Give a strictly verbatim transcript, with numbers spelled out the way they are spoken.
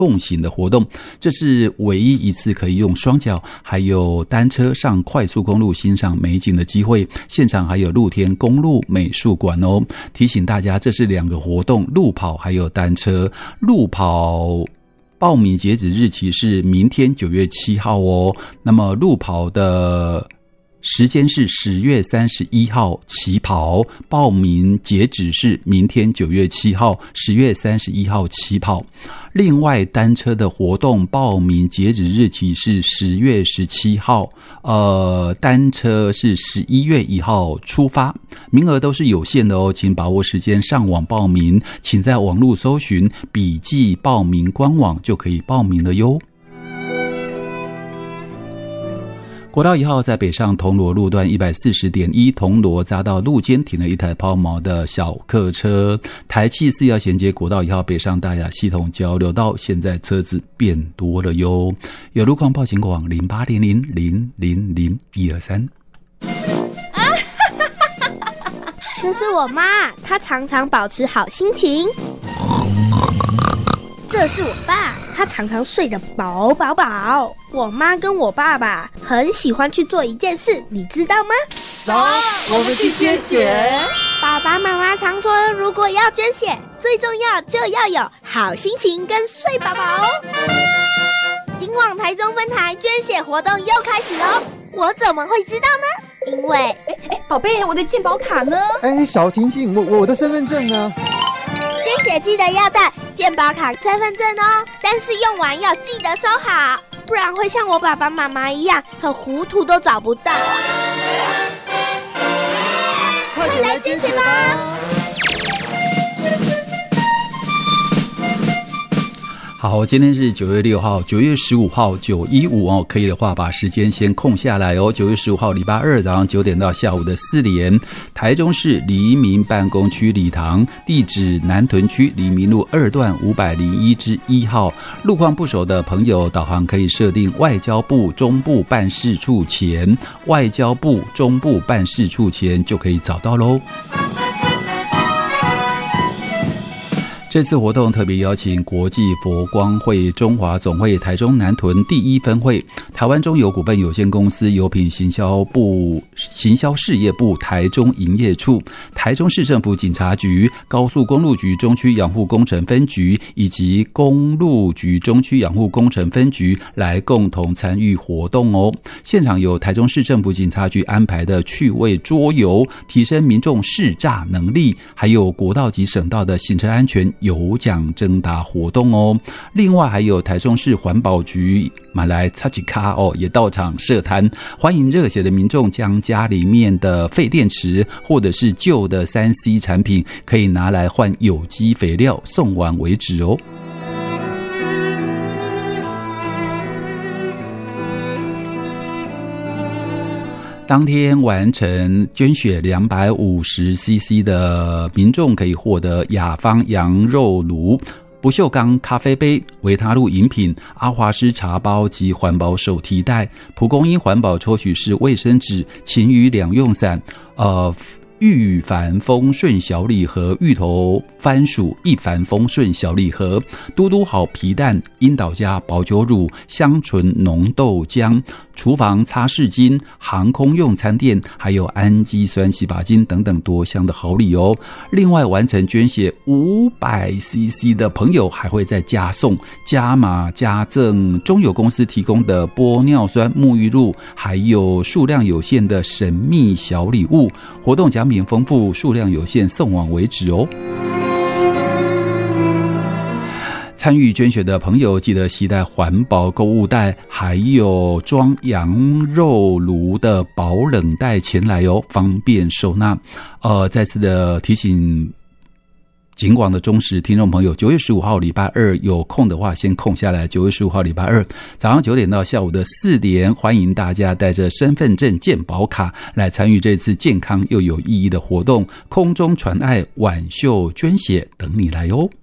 共行的活动，这是唯一一次可以用双脚还有单车上快速公路欣赏美景的机会。现场还有露天公路美术馆哦。提醒大家，这是两个活动，路跑还有单车。路跑报名截止日期是明天九月七号哦。那么路跑的时间是十月三十一号起跑，报名截止是明天九月七号，十月三十一号起跑。另外单车的活动报名截止日期是十月十七号，呃，单车是十一月一号出发，名额都是有限的哦，请把握时间上网报名，请在网络搜寻笔记报名官网就可以报名了哟。国道一号在北上铜锣路段 一百四十点一 铜锣匝道路肩停了一台抛锚的小客车，台七四要衔接国道一号北上大雅系统交流道，现在车子变多了哟。有路况报警广零八零零零零零一二三。 这是我妈，她常常保持好心情。这是我爸，他常常睡得饱饱饱。我妈跟我爸爸很喜欢去做一件事，你知道吗？ 走，我们去捐血。 爸爸妈妈常说，如果要捐血，最重要就要有好心情跟睡饱饱哦。今晚台中分台捐血活动又开始喽，我怎么会知道呢？因为，哎哎，宝贝，我的健保卡呢？ 哎，小婷婷，我我的身份证呢？ 捐血记得要带健保卡、身份证哦，但是用完要记得收好，不然会像我爸爸妈妈一样，很糊涂都找不到。快点来捐血吧！ 好，今天是九月六号，九月十五号九一五哦，可以的话把时间先空下来哦。九月十五号礼拜二早上九点到下午的四点，台中市黎明办公区礼堂，地址南屯区黎明路二段五百零一之一号。路况不熟的朋友，导航可以设定外交部中部办事处前，外交部中部办事处前就可以找到咯。这次活动特别邀请国际佛光会中华总会台中南屯第一分会、台湾中油股份有限公司油品行销部行销事业部台中营业处、台中市政府警察局、高速公路局中区养护工程分局以及公路局中区养护工程分局来共同参与活动哦。现场有台中市政府警察局安排的趣味桌游，提升民众识诈能力，还有国道及省道的行车安全有奖征答活动哦。另外还有台中市环保局马来擦吉卡哦也到场设摊，欢迎热血的民众将家里面的废电池或者是旧的 三 C 产品可以拿来换有机肥料，送完为止哦。当天完成捐血两百五十 C C 的民众可以获得雅芳羊肉炉、不锈钢咖啡杯、维他露饮品、阿华师茶包及环保手提袋、蒲公英环保抽取式卫生纸、晴雨两用伞、呃玉帆丰顺小礼盒、芋头番薯一帆丰顺小礼盒、嘟嘟好皮蛋、樱岛家保酒乳、香醇浓豆浆、厨房擦拭巾、航空用餐垫，还有氨基酸洗发精等等多项的好礼哦。另外完成捐血五百 C C 的朋友还会再加送加码加赠中油公司提供的玻尿酸沐浴露，还有数量有限的神秘小礼物。活动奖品丰富，数量有限，送往为止哦。参与捐血的朋友记得携带环保购物袋，还有装羊肉炉的保冷袋前来哦，方便收纳。呃，再次的提醒警广的忠实听众朋友，九月十五号礼拜二有空的话先空下来。九月十五号礼拜二早上九点到下午的四点，欢迎大家带着身份证、健保卡来参与这次健康又有意义的活动，空中传爱晚秀捐血等你来哦。